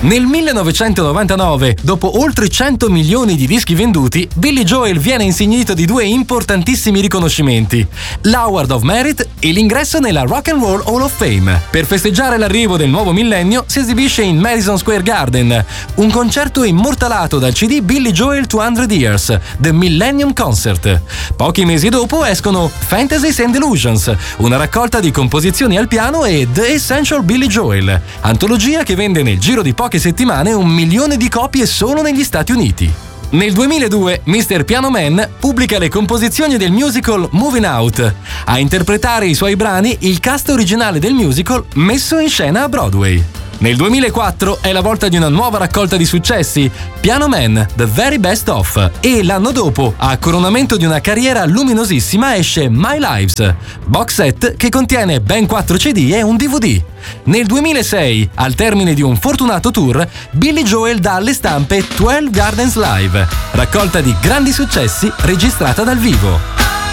Nel 1999, dopo oltre 100 milioni di dischi venduti, Billy Joel viene insignito di due importantissimi riconoscimenti: l'Award of Merit e l'ingresso nella Rock and Roll Hall of Fame. Per festeggiare l'arrivo del nuovo millennio si esibisce in Madison Square Garden, un concerto immortalato dal CD Billy Joel 200 Years, The Millennium Concert. Pochi mesi dopo escono Fantasies and Illusions, una raccolta di composizioni al piano, e The Essential Billy Joel, antologia che vende nel giro di poche settimane 1 milione di copie solo negli Stati Uniti. Nel 2002 Mr. Piano Man pubblica le composizioni del musical Moving Out. A interpretare i suoi brani il cast originale del musical messo in scena a Broadway. Nel 2004 è la volta di una nuova raccolta di successi, Piano Man, The Very Best Of, e l'anno dopo, a coronamento di una carriera luminosissima, esce My Lives, box set che contiene ben 4 CD e un DVD. Nel 2006, al termine di un fortunato tour, Billy Joel dà alle stampe 12 Gardens Live, raccolta di grandi successi registrata dal vivo.